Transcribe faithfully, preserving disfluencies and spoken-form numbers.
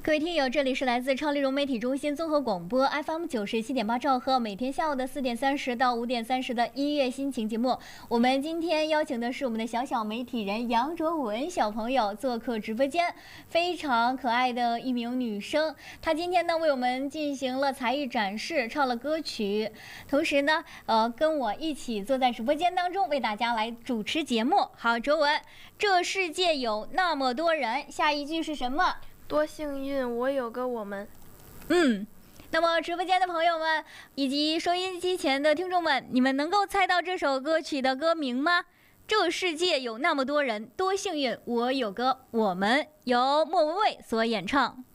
各位听友，这里是来自超丽融媒体中心综合广播 F M 九十七点八兆赫，每天下午的四点三十到五点三十的音乐心情节目。我们今天邀请的是我们的小小媒体人杨卓文小朋友做客直播间，非常可爱的一名女生。她今天呢为我们进行了才艺展示，唱了歌曲，同时呢，呃，跟我一起坐在直播间当中为大家来主持节目。好，卓文，这世界有那么多人，下一句是什么？ 多幸运，我有个我们。 嗯，那么直播间的朋友们以及收音机前的听众们，你们能够猜到这首歌曲的歌名吗？这世界有那么多人，多幸运，我有个我们，由莫文蔚所演唱。